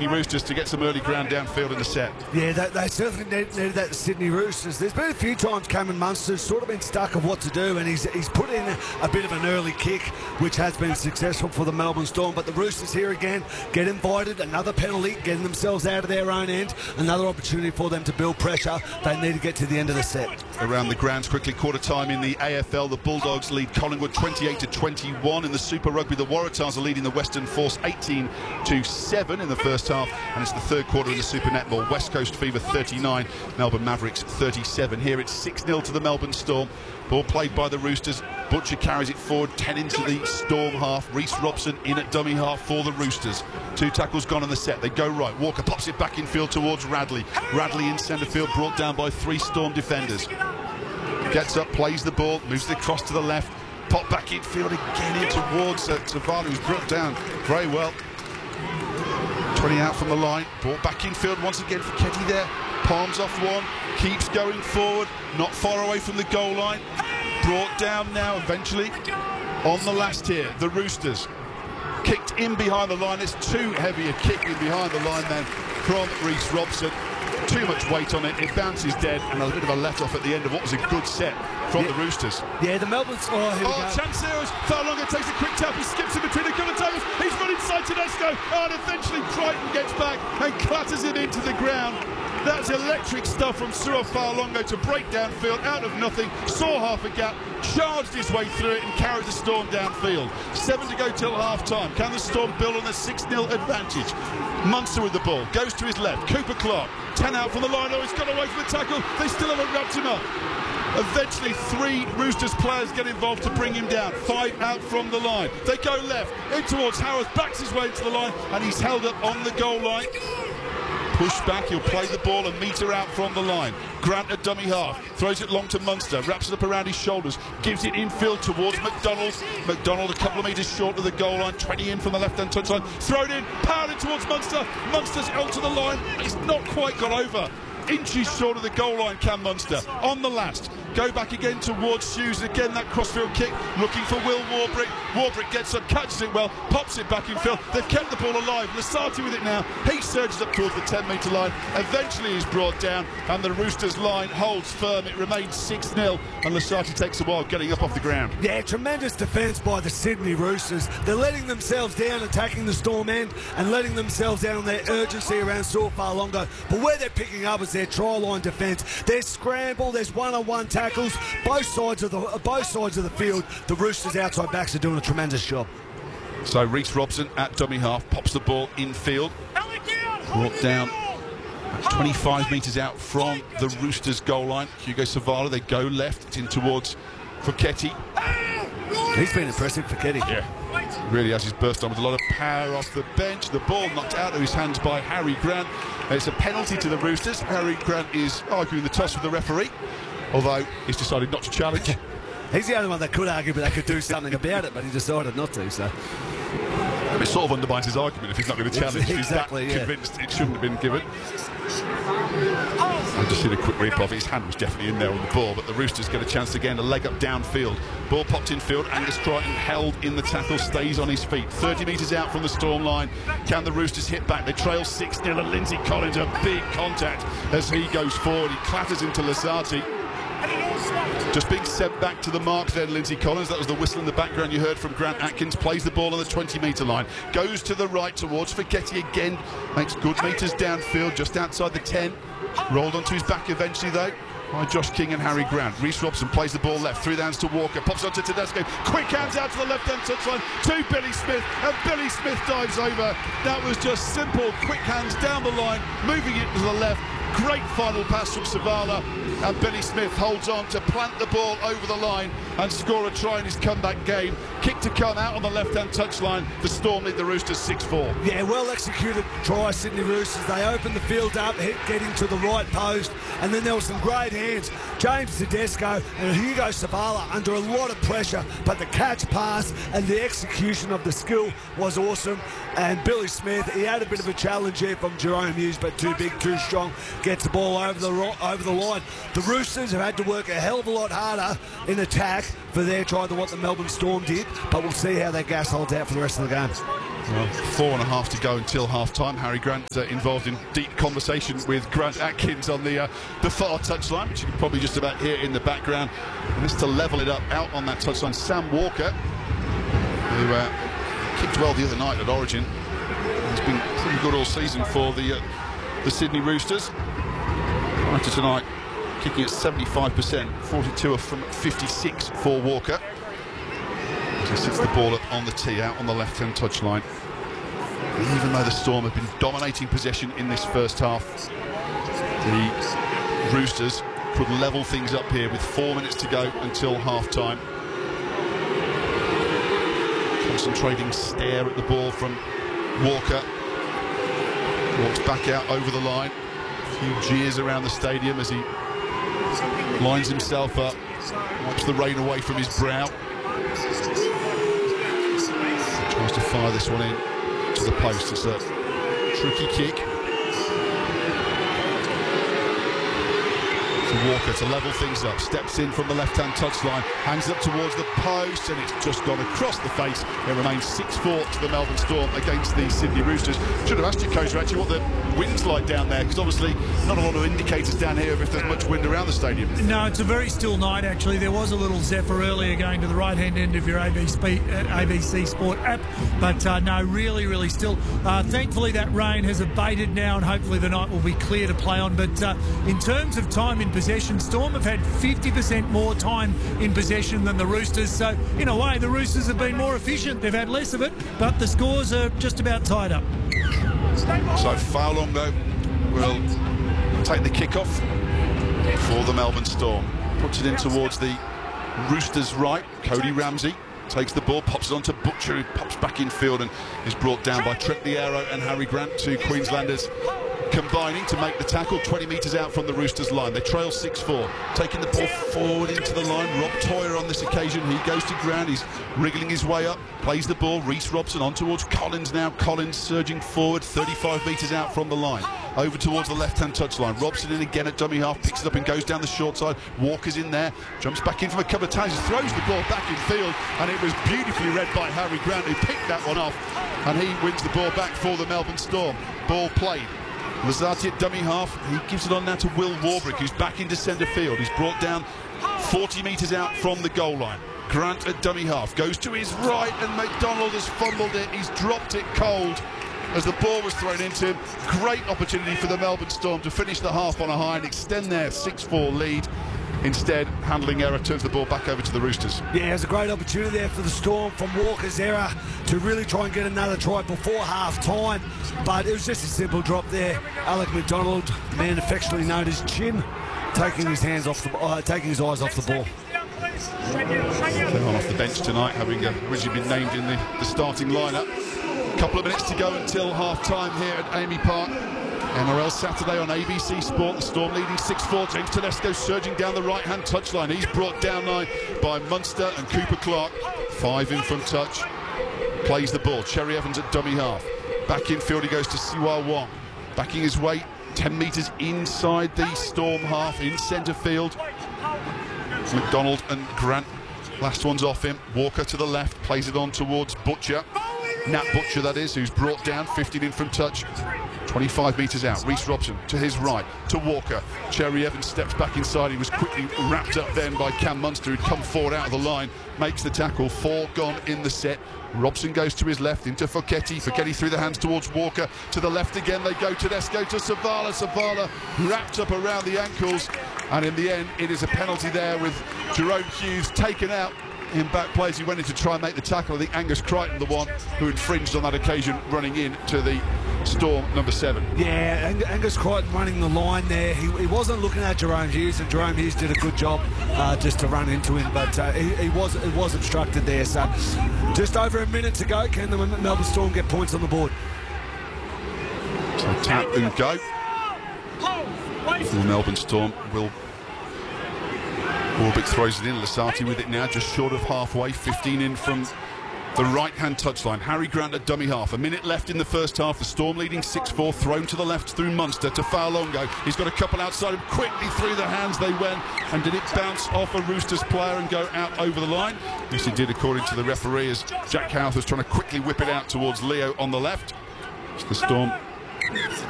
Sydney Roosters to get some early ground downfield in the set. Yeah, they certainly needed that, the Sydney Roosters. There's been a few times Cameron Munster's sort of been stuck of what to do, and he's put in a bit of an early kick, which has been successful for the Melbourne Storm. But the Roosters here again get invited, another penalty, getting themselves out of their own end, another opportunity for them to build pressure. They need to get to the end of the set. Around the grounds quickly, quarter time in the AFL. The Bulldogs lead Collingwood 28-21. In the Super Rugby, the Waratahs are leading the Western Force 18-7 in the first half, and it's the third quarter in the Super Netball. West Coast Fever 39, Melbourne Mavericks 37. Here it's 6-0 to the Melbourne Storm. Ball played by the Roosters. Butcher carries it forward, 10 into the Storm half. Reece Robson in at dummy half for the Roosters. 2 tackles gone in the set. They go right. Walker pops it back in field towards Radley. Radley in centre field, brought down by 3 Storm defenders. Gets up, plays the ball, moves it across to the left. Pop back in field again in towards Zavala, who's brought down very well. 20 out from the line. Brought back in field once again for Ketty there. Palms off one. Keeps going forward. Not far away from the goal line. Brought down now eventually on the last here. The Roosters kicked in behind the line. It's too heavy a kick in behind the line then from Reece Robson. Too much weight on it. It bounces dead, and a bit of a let-off at the end of what was a good set from the Roosters. Yeah, the Melbourne... chance there as Farlonger takes a quick tap. He skips in between a couple of tackles. He's run inside Tedesco. And eventually Crichton gets back and clatters it into the ground. That's electric stuff from Cyril Farlongo to break downfield out of nothing, saw half a gap, charged his way through it and carried the Storm downfield. 7 to go till half-time. Can the Storm build on a 6-0 advantage? Munster with the ball, goes to his left. Cooper Clark, 10 out from the line. Oh, he's got away from the tackle. They still haven't wrapped him up. Eventually 3 Roosters players get involved to bring him down. 5 out from the line. They go left, in towards Howard, backs his way into the line, and he's held up on the goal line. Push back, he'll play the ball a metre out from the line. Grant at dummy half, throws it long to Munster, wraps it up around his shoulders, gives it infield towards McDonald. McDonald a couple of metres short of the goal line, 20 in from the left-hand touchline, thrown in, powered in towards Munster. Munster's out to the line, he's not quite got over. Inches short of the goal line, Cam Munster. On the last, go back again towards Hughes, and again that crossfield kick, looking for Will Warbrick. Warbrick gets up, catches it well, pops it back in field. They've kept the ball alive. Lasati with it now. He surges up towards the 10-metre line. Eventually he's brought down, and the Roosters line holds firm. It remains 6-0, and Lasati takes a while getting up off the ground. Yeah, tremendous defence by the Sydney Roosters. They're letting themselves down, attacking the Storm end, and letting themselves down on their urgency around Cyril Farlongo. But where they're picking up is their try line defence. There's scramble, there's one-on-one tackles, both sides of the field. The Roosters outside backs are doing a tremendous job. So Reece Robson at dummy half pops the ball infield, brought down 25 metres out from the Roosters goal line. Hugo Savala, they go left, it's in towards Fouquetti. He's been impressive, Fouquetti. Yeah, really has his burst on with a lot of power off the bench. The ball knocked out of his hands by Harry Grant. It's a penalty to the Roosters. Harry Grant is arguing the toss with the referee, although he's decided not to challenge. He's the only one that could argue, but they could do something about it, but he decided not to, so... It sort of undermines his argument if he's not going to challenge. Exactly, he's that convinced it shouldn't have been given. I've just seen a quick replay of it. His hand was definitely in there on the ball, but the Roosters get a chance to gain a leg up downfield. Ball popped in field. Angus Crichton held in the tackle, stays on his feet. 30 metres out from the Storm line. Can the Roosters hit back? They trail 6-0, and Lindsay Collins a big contact as he goes forward. He clatters into Lasati. Just being sent back to the mark then, Lindsay Collins. That was the whistle in the background you heard from Grant Atkins. Plays the ball on the 20-metre line. Goes to the right towards Fouquetti again. Makes good metres downfield, just outside the 10. Rolled onto his back eventually, though, by Josh King and Harry Grant. Reece Robson plays the ball left, 3 downs to Walker, pops onto Tedesco. Quick hands out to the left-hand touchline to Billy Smith, and Billy Smith dives over. That was just simple, quick hands down the line, moving it to the left. Great final pass from Savala, and Billy Smith holds on to plant the ball over the line and score a try in his comeback game. Kick to come out on the left-hand touchline. The Storm lead the Roosters 6-4. Yeah, well executed try, Sydney Roosters. They opened the field up, getting to the right post, and then there were some great hands. James Tedesco and Hugo Savala under a lot of pressure, but the catch, pass, and the execution of the skill was awesome. And Billy Smith, he had a bit of a challenge here from Jerome Hughes, but too big, too strong. Gets the ball over the line. The Roosters have had to work a hell of a lot harder in attack for their try than what the Melbourne Storm did, but we'll see how their gas holds out for the rest of the game. Well, 4.5 to go until half-time. Harry Grant involved in deep conversation with Grant Atkins on the far touchline, which you can probably just about hear in the background. And this to level it up out on that touchline. Sam Walker, who kicked well the other night at Origin. He's been pretty good all season for the Sydney Roosters. Prior to tonight, kicking at 75%, 42 from 56 for Walker. He sits the ball up on the tee, out on the left-hand touchline. Even though the Storm have been dominating possession in this first half, the Roosters could level things up here with 4 minutes to go until half-time. Concentrating stare at the ball from Walker. Walks back out over the line. A few jeers around the stadium as he lines himself up, wipes the rain away from his brow. Tries to fire this one in to the post. It's a tricky kick. Walker to level things up, steps in from the left-hand touchline, hangs up towards the post, and it's just gone across the face. It remains 6-4 to the Melbourne Storm against the Sydney Roosters. Should have asked you, Coach, actually what the wind's like down there, because obviously not a lot of indicators down here if there's much wind around the stadium. No, it's a very still night, actually. There was a little zephyr earlier going to the right-hand end of your ABC Sport app, but no, really, really still. Thankfully, that rain has abated now, and hopefully the night will be clear to play on. But in terms of time in possession, Storm have had 50% more time in possession than the Roosters, so in a way the Roosters have been more efficient. They've had less of it, but the scores are just about tied up. So Faulongo will take the kick-off for the Melbourne Storm. Puts it in towards the Roosters' right. Cody Ramsey takes the ball, pops it onto Butcher, who pops back in field and is brought down by Trent Loiero and Harry Grant, two Queenslanders combining to make the tackle 20 metres out from the Roosters line. They trail 6-4, taking the ball forward into the line. Rob Toyer on this occasion, he goes to ground, he's wriggling his way up, plays the ball. Reece Robson on towards Collins now. Collins surging forward 35 metres out from the line, over towards the left-hand touchline. Robson in again at dummy half, picks it up and goes down the short side. Walker's in there, jumps back in from a couple of times, throws the ball back in field, and it was beautifully read by Harry Grant, who picked that one off, and he wins the ball back for the Melbourne Storm. Ball played. Lazati at dummy half, he gives it on now to Will Warbrick, who's back into centre field. He's brought down 40 metres out from the goal line. Grant at dummy half, goes to his right, and McDonald has fumbled it. He's dropped it cold as the ball was thrown into him. Great opportunity for the Melbourne Storm to finish the half on a high and extend their 6-4 lead. Instead, handling error turns the ball back over to the Roosters. Yeah, it was a great opportunity there for the Storm from Walker's error to really try and get another try before half-time. But it was just a simple drop there. Alec McDonald, the man affectionately known as Chin, taking his eyes off the ball. Came on off the bench tonight, having originally been named in the starting lineup. A couple of minutes to go until half-time here at Amy Park. NRL Saturday on ABC Sport. The Storm leading 6-4. James Tedesco surging down the right-hand touchline. He's brought down now by Munster and Cooper Clark. 5 in from touch. Plays the ball. Cherry Evans at dummy half. Back in field he goes to Siwa Wong. Backing his way 10 metres inside the Storm half in centre field. McDonald and Grant. Last one's off him. Walker to the left. Plays it on towards Butcher. Nat Butcher, that is, who's brought down 15 in from touch. 25 metres out. Reece Robson to his right, to Walker. Cherry Evans steps back inside. He was quickly wrapped up then by Cam Munster, who'd come forward out of the line, makes the tackle. 4 gone in the set. Robson goes to his left into Foketi. Foketi through the hands towards Walker. To the left again they go. Tedesco to Savala. Savala wrapped up around the ankles. And in the end, it is a penalty there with Jerome Hughes taken out in back plays. He went in to try and make the tackle. I think Angus Crichton, the one who infringed on that occasion, running in to the Storm number 7. Yeah, Angus Crichton running the line there. He wasn't looking at Jerome Hughes, and Jerome Hughes did a good job just to run into him, but it was obstructed there. So just over a minute to go. Can the Melbourne Storm get points on the board? So tap and go. The Melbourne Storm will. Warbrick throws it in. Lasati with it now, just short of halfway. 15 in from the right-hand touchline. Harry Grant at dummy half. A minute left in the first half. The Storm leading 6-4. Thrown to the left through Munster to Fa'alongo. He's got a couple outside him. Quickly through the hands they went. And did it bounce off a Roosters player and go out over the line? Yes, it did, according to the referee, as Jack Howarth was trying to quickly whip it out towards Leo on the left. It's the Storm